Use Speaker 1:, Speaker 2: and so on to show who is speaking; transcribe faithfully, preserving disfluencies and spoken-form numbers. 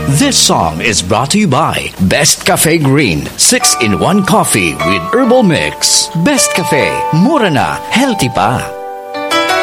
Speaker 1: This song is brought to you by Best Cafe Green, six in one coffee with herbal mix. Best Cafe, mura na, healthy pa.